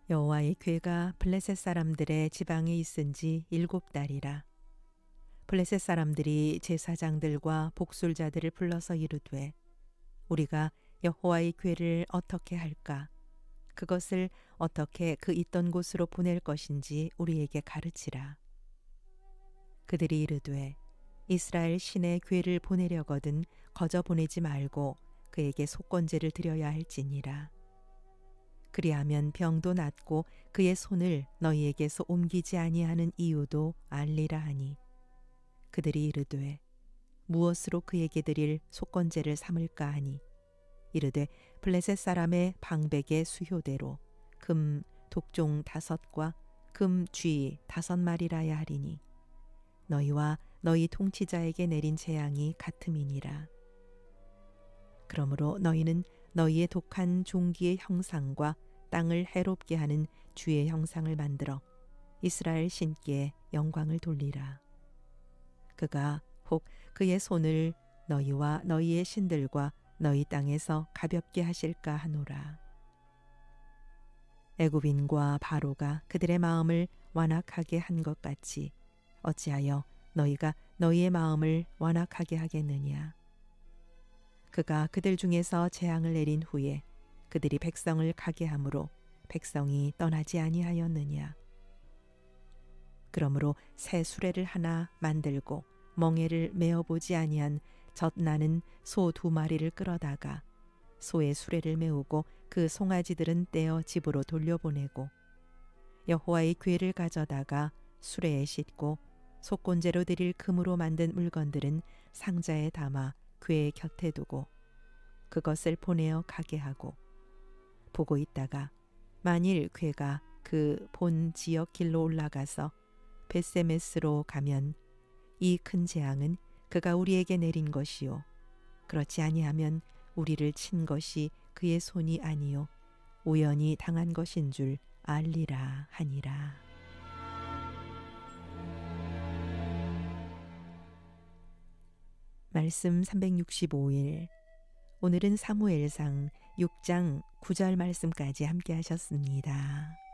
여호와의 궤가 블레셋 사람들의 지방에 있은 지 7달이라. 블레셋 사람들이 제사장들과 복술자들을 불러서 이르되 우리가 여호와의 궤를 어떻게 할까? 그것을 어떻게 그 있던 곳으로 보낼 것인지 우리에게 가르치라. 그들이 이르되 이스라엘 신의 궤를 보내려거든 거저 보내지 말고 그에게 속건제를 드려야 할지니라. 그리하면 병도 낫고 그의 손을 너희에게서 옮기지 아니하는 이유도 알리라 하니 그들이 이르되 무엇으로 그에게 드릴 속건제를 삼을까 하니 이르되 블레셋 사람의 방백의 수효대로 금 독종 5과 금 쥐 5마리라야 하리니 너희와 너희 통치자에게 내린 재앙이 같음이니라. 그러므로 너희는 너희의 독한 종기의 형상과 땅을 해롭게 하는 쥐의 형상을 만들어 이스라엘 신께 영광을 돌리라. 그가 혹 그의 손을 너희와 너희의 신들과 너희 땅에서 가볍게 하실까 하노라. 애굽인과 바로가 그들의 마음을 완악하게 한 것 같이 어찌하여 너희가 너희의 마음을 완악하게 하겠느냐. 그가 그들 중에서 재앙을 내린 후에 그들이 백성을 가게 함으로 백성이 떠나지 아니하였느냐. 그러므로 새 수레를 하나 만들고 멍에를 메어보지 아니한 젖나는 소 2마리를 끌어다가 소의 수레를 메우고 그 송아지들은 떼어 집으로 돌려보내고 여호와의 궤를 가져다가 수레에 싣고 속건제로 드릴 금으로 만든 물건들은 상자에 담아 궤 곁에 두고 그것을 보내어 가게 하고 보고 있다가 만일 궤가 그 본 지역 길로 올라가서 벳세메스로 가면 이 큰 재앙은 그가 우리에게 내린 것이요 그렇지 아니하면 우리를 친 것이 그의 손이 아니요 우연히 당한 것인 줄 알리라 하니라. 말씀 365일. 오늘은 사무엘상 6장 9절 말씀까지 함께 하셨습니다.